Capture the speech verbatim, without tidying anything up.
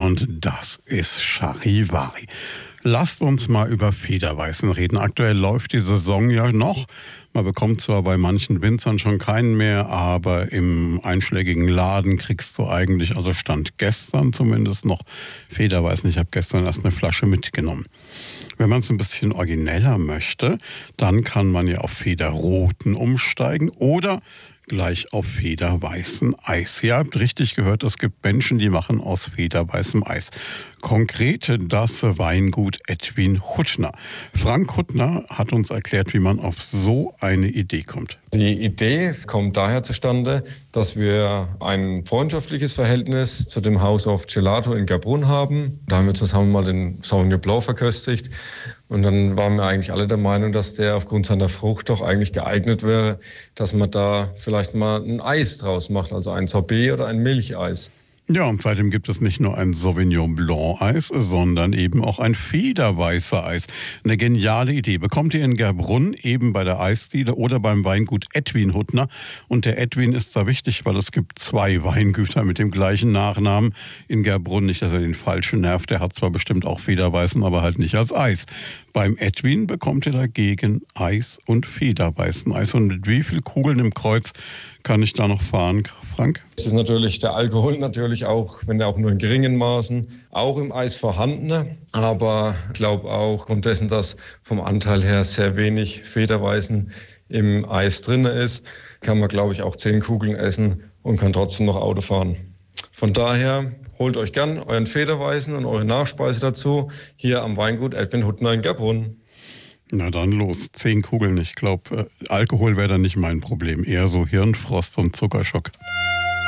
und das ist Charivari. Lasst uns mal über Federweißen reden. Aktuell läuft die Saison ja noch. Man bekommt zwar bei manchen Winzern schon keinen mehr, aber im einschlägigen Laden kriegst du eigentlich, also Stand gestern zumindest noch, Federweißen. Ich habe gestern erst eine Flasche mitgenommen. Wenn man es ein bisschen origineller möchte, dann kann man ja auf Federroten umsteigen oder gleich auf federweißen Eis. Ihr habt richtig gehört, es gibt Menschen, die machen aus federweißem Eis. Konkret das Weingut Edwin Huttner. Frank Huttner hat uns erklärt, wie man auf so eine Idee kommt. Die Idee kommt daher zustande, dass wir ein freundschaftliches Verhältnis zu dem House of Gelato in Gerbrunn haben. Da haben wir zusammen mal den Sauvignon Blanc verköstigt. Und dann waren wir eigentlich alle der Meinung, dass der aufgrund seiner Frucht doch eigentlich geeignet wäre, dass man da vielleicht mal ein Eis draus macht, also ein Sorbet oder ein Milcheis. Ja, und seitdem gibt es nicht nur ein Sauvignon Blanc Eis, sondern eben auch ein federweißer Eis. Eine geniale Idee. Bekommt ihr in Gerbrunn, eben bei der Eisdiele oder beim Weingut Edwin Huttner. Und der Edwin ist da wichtig, weil es gibt zwei Weingüter mit dem gleichen Nachnamen in Gerbrunn. Nicht, dass er den falschen nervt. Der hat zwar bestimmt auch federweißen, aber halt nicht als Eis. Beim Edwin bekommt ihr dagegen Eis und federweißen Eis. Und mit wie viel Kugeln im Kreuz kann ich da noch fahren, Frank? Es ist natürlich der Alkohol natürlich auch, wenn er auch nur in geringen Maßen, auch im Eis vorhanden. Aber ich glaube auch aufgrund dessen, dass vom Anteil her sehr wenig Federweißen im Eis drin ist, kann man, glaube ich, auch zehn Kugeln essen und kann trotzdem noch Auto fahren. Von daher holt euch gern euren Federweißen und eure Nachspeise dazu hier am Weingut Edwin Huttner in Gerbrunn. Na dann los, zehn Kugeln. Ich glaube, Alkohol wäre dann nicht mein Problem. Eher so Hirnfrost und Zuckerschock.